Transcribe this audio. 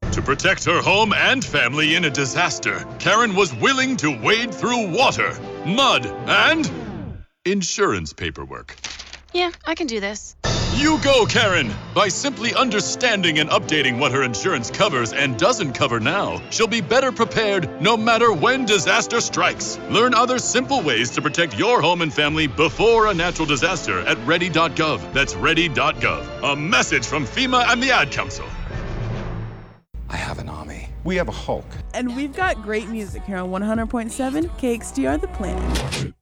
To protect her home and family in a disaster, Karen was willing to wade through water, mud, and insurance paperwork. Yeah, I can do this. You go, Karen! By simply understanding and updating what her insurance covers and doesn't cover now, she'll be better prepared no matter when disaster strikes. Learn other simple ways to protect your home and family before a natural disaster at ready.gov. That's ready.gov. A message from FEMA and the Ad Council. I have an army. We have a Hulk. And we've got great music here on 100.7 KXDR The Planet.